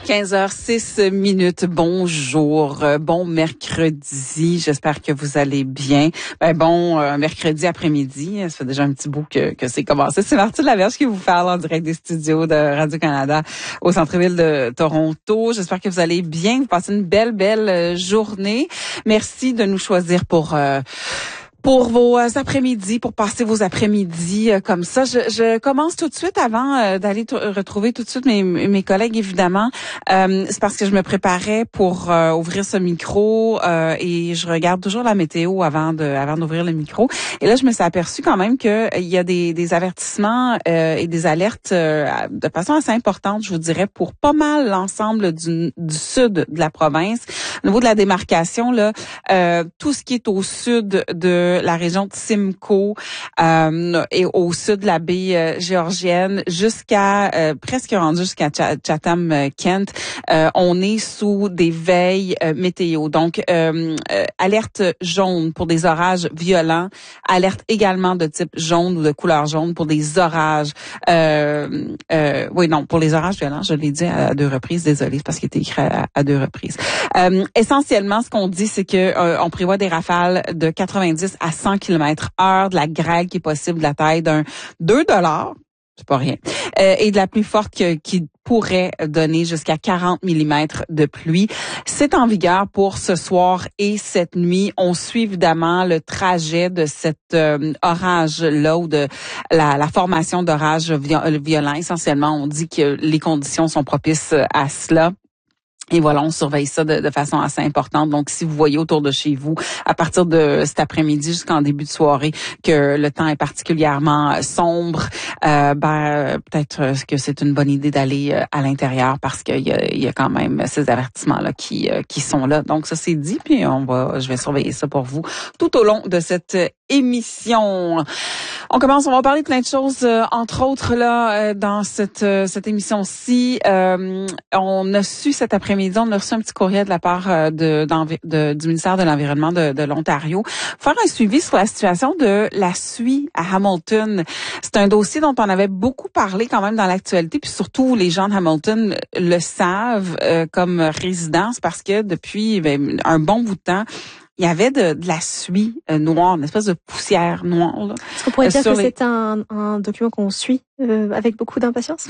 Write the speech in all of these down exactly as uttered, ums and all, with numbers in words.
quinze heures six minutes. Bonjour, euh, bon mercredi. J'espère que vous allez bien. Ben bon, euh, mercredi après-midi. Ça fait déjà un petit bout que, que c'est commencé. C'est Martine Laverge qui vous parle en direct des studios de Radio-Canada au centre-ville de Toronto. J'espère que vous allez bien. Vous passez une belle, belle journée. Merci de nous choisir pour... Euh, Pour vos euh, après-midi, pour passer vos après-midi euh, comme ça. Je, je commence tout de suite avant euh, d'aller t- retrouver tout de suite mes, mes collègues, évidemment. Euh, c'est parce que je me préparais pour euh, ouvrir ce micro euh, et je regarde toujours la météo avant de avant d'ouvrir le micro. Et là, je me suis aperçue quand même qu'il y a des, des avertissements euh, et des alertes euh, de façon assez importante, je vous dirais, pour pas mal l'ensemble du, du sud de la province. Au niveau de la démarcation, là, euh, tout ce qui est au sud de la région de Simcoe euh, et au sud de la baie euh, géorgienne jusqu'à euh, presque rendu jusqu'à Ch- Chatham-Kent, euh, on est sous des veilles euh, météo. Donc, euh, euh, alerte jaune pour des orages violents, alerte également de type jaune ou de couleur jaune pour des orages. Euh, euh, oui, non, pour les orages violents, je l'ai dit à deux reprises, désolée, c'est parce qu'il était écrit à, à deux reprises. Euh, essentiellement, ce qu'on dit, c'est que euh, on prévoit des rafales de quatre-vingt-dix à cent kilomètres heure, de la grêle qui est possible de la taille d'un deux dollars, c'est pas rien, euh, et de la plus forte que, qui pourrait donner jusqu'à quarante millimètres de pluie. C'est en vigueur pour ce soir et cette nuit. On suit évidemment le trajet de cet euh, orage-là ou de la, la formation d'orages violents. Essentiellement, on dit que les conditions sont propices à cela. Et voilà, on surveille ça de, de façon assez importante. Donc, si vous voyez autour de chez vous, à partir de cet après-midi jusqu'en début de soirée, que le temps est particulièrement sombre, euh, ben peut-être que c'est une bonne idée d'aller à l'intérieur parce qu'il y a, il y a quand même ces avertissements-là qui qui sont là. Donc, ça c'est dit, puis on va, je vais surveiller ça pour vous tout au long de cette émission. On commence, on va parler de plein de choses, euh, entre autres là euh, dans cette euh, cette émission-ci. Euh, on a su cet après-midi, on a reçu un petit courriel de la part euh, de, de du ministère de l'Environnement de, de l'Ontario, faire un suivi sur la situation de la suie à Hamilton. C'est un dossier dont on avait beaucoup parlé quand même dans l'actualité, puis surtout les gens de Hamilton le savent euh, comme résidents, parce que depuis ben, un bon bout de temps, il y avait de, de la suie euh, noire, une espèce de poussière noire. Là, Est-ce qu'on pourrait euh, dire que les... c'est un, un document qu'on suit euh, avec beaucoup d'impatience?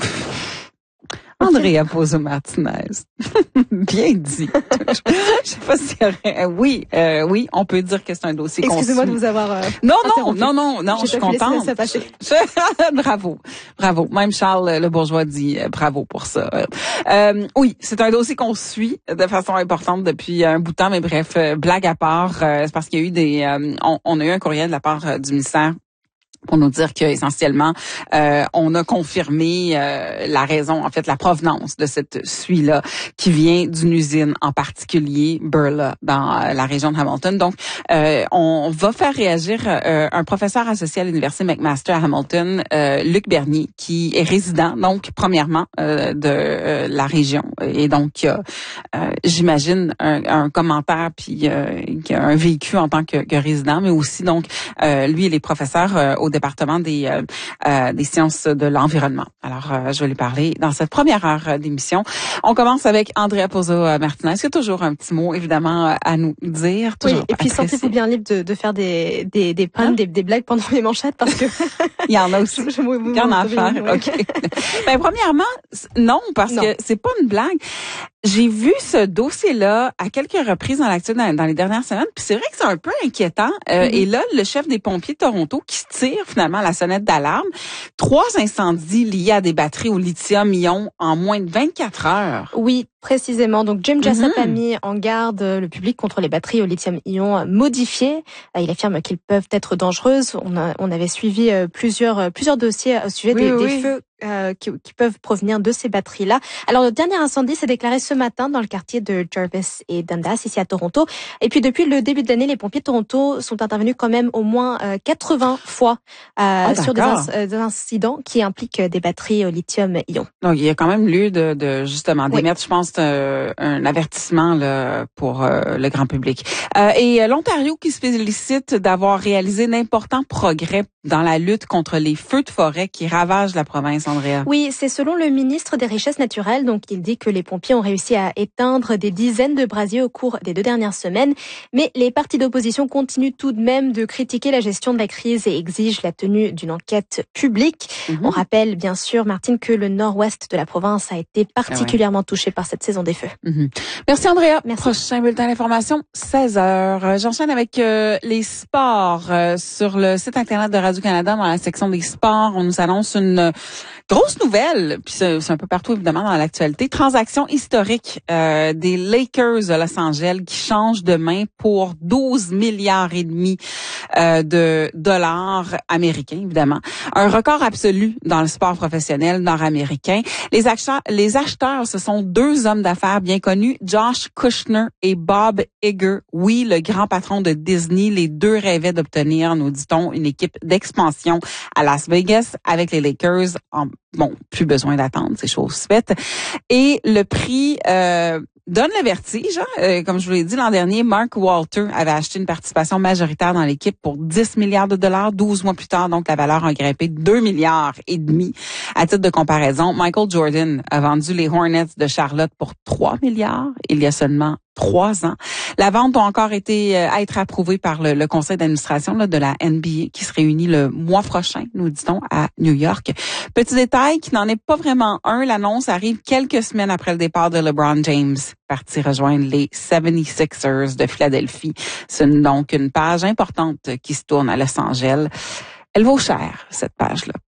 Andrea Pozo Martinez. Bien dit. Je sais pas si oui, euh, oui, on peut dire que c'est un dossier qu'on suit. Excusez-moi de vous avoir euh, Non, non, non, non, non, je suis contente. Je... bravo, bravo. Même Charles Le Bourgeois dit euh, bravo pour ça. Euh, oui, c'est un dossier qu'on suit de façon importante depuis un bout de temps, mais bref, euh, blague à part, euh, c'est parce qu'il y a eu des, euh, on, on a eu un courriel de la part euh, du ministère pour nous dire que essentiellement euh, on a confirmé euh, la raison, en fait la provenance de cette suie-là qui vient d'une usine en particulier, Burla, dans euh, la région de Hamilton. Donc euh, on va faire réagir euh, un professeur associé à l'université McMaster à Hamilton, euh, Luc Bernier, qui est résident donc premièrement euh, de euh, la région et donc euh, euh, j'imagine un, un commentaire puis euh, un vécu en tant que, que résident, mais aussi donc euh, lui il est professeur euh, au département des euh, euh, des sciences de l'environnement. Alors, euh, je vais lui parler dans cette première heure d'émission. On commence avec Andrea Pozo Martinez. Il y a toujours un petit mot, évidemment, à nous dire. Oui, et puis sentez-vous bien libre de, de faire des des des puns, hein? des, des blagues pendant les manchettes parce que il y en a aussi. je, je, je, il y en a à faire. Oui. Ok. Ben premièrement, non, parce non. que c'est pas une blague. J'ai vu ce dossier-là à quelques reprises dans l'actualité dans, dans les dernières semaines, puis c'est vrai que c'est un peu inquiétant. Euh, mm-hmm. Et là, le chef des pompiers de Toronto qui tire finalement la sonnette d'alarme, trois incendies liés à des batteries au lithium-ion en moins de vingt-quatre heures. Oui, précisément. Donc Jim Jessup mm-hmm. a mis en garde le public contre les batteries au lithium-ion modifiées. Il affirme qu'ils peuvent être dangereuses. On, a, on avait suivi plusieurs plusieurs dossiers au sujet oui, des, oui. des feux Euh, qui, qui peuvent provenir de ces batteries-là. Alors, le dernier incendie s'est déclaré ce matin dans le quartier de Jarvis et Dundas, ici à Toronto. Et puis, depuis le début de l'année, les pompiers de Toronto sont intervenus quand même au moins euh, quatre-vingts fois euh, ah, sur des, inc- euh, des incidents qui impliquent des batteries au lithium-ion. Donc, il y a quand même lieu de, de justement d'émettre, oui. je pense, c'est un, un avertissement là, pour euh, le grand public. Euh, et l'Ontario qui se félicite d'avoir réalisé d'importants progrès dans la lutte contre les feux de forêt qui ravagent la province, Andrea. Oui, c'est selon le ministre des Richesses naturelles. Donc, il dit que les pompiers ont réussi à éteindre des dizaines de brasiers au cours des deux dernières semaines. Mais les partis d'opposition continuent tout de même de critiquer la gestion de la crise et exigent la tenue d'une enquête publique. Mm-hmm. On rappelle, bien sûr, Martine, que le nord-ouest de la province a été particulièrement ah ouais. touché par cette saison des feux. Mm-hmm. Merci, Andrea. Merci. Prochain bulletin d'information, seize heures. J'enchaîne avec euh, les sports. Euh, sur le site Internet de Radio-Canada, dans la section des sports, on nous annonce une grosse nouvelle, puis c'est, c'est un peu partout évidemment dans l'actualité, transaction historique euh, des Lakers de Los Angeles qui change de main pour douze milliards et demi euh, de dollars américains, évidemment. Un record absolu dans le sport professionnel nord-américain. Les acheteurs, les acheteurs, ce sont deux hommes d'affaires bien connus, Josh Kushner et Bob Iger. Oui, le grand patron de Disney. Les deux rêvaient d'obtenir, nous dit-on, une équipe d'expansion à Las Vegas avec les Lakers. En, bon, plus besoin d'attendre, c'est chose faite. Et le prix euh, donne le vertige. Hein? Euh, comme je vous l'ai dit l'an dernier, Mark Walter avait acheté une participation majoritaire dans l'équipe pour dix milliards de dollars. douze mois plus tard, donc la valeur a grimpé deux milliards et demi. À titre de comparaison, Michael Jordan a vendu les Hornets de Charlotte pour trois milliards il y a seulement trois ans. La vente a encore été euh, à être approuvée par le, le conseil d'administration là, de la N B A qui se réunit le mois prochain, nous dit-on, à New York. Petit détail qui n'en est pas vraiment un, l'annonce arrive quelques semaines après le départ de LeBron James, parti rejoindre les soixante-sixers de Philadelphie. C'est donc une page importante qui se tourne à Los Angeles. Elle vaut cher, cette page-là.